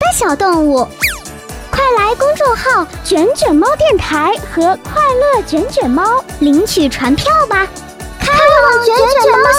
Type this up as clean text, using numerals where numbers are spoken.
小动物。快来公众号“卷卷猫电台”和“快乐卷卷猫”领取传票吧！开往卷卷猫